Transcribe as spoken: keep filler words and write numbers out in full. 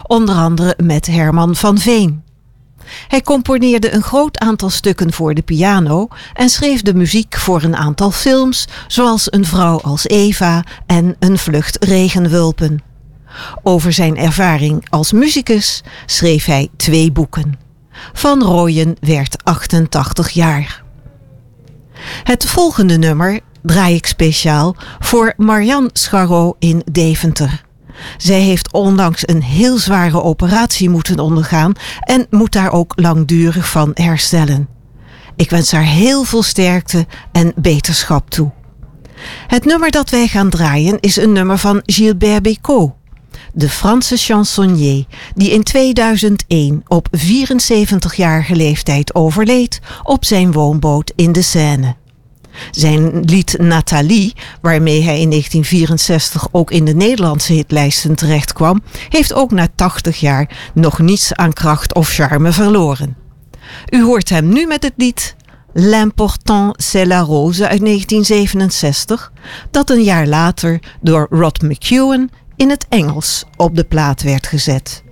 onder andere met Herman van Veen. Hij componeerde een groot aantal stukken voor de piano en schreef de muziek voor een aantal films, zoals Een vrouw als Eva en Een vlucht regenwulpen. Over zijn ervaring als muzikus schreef hij twee boeken. Van Rooyen werd achtentachtig jaar. Het volgende nummer draai ik speciaal voor Marianne Scharro in Deventer. Zij heeft onlangs een heel zware operatie moeten ondergaan en moet daar ook langdurig van herstellen. Ik wens haar heel veel sterkte en beterschap toe. Het nummer dat wij gaan draaien is een nummer van Gilbert Bécaud, de Franse chansonnier die in tweeduizend één op vierenzeventigjarige leeftijd overleed op zijn woonboot in de Seine. Zijn lied Nathalie, waarmee hij in negentien vierenzestig ook in de Nederlandse hitlijsten terechtkwam, heeft ook na tachtig jaar nog niets aan kracht of charme verloren. U hoort hem nu met het lied L'important c'est la rose uit negentien zevenenzestig, dat een jaar later door Rod McEwen in het Engels op de plaat werd gezet.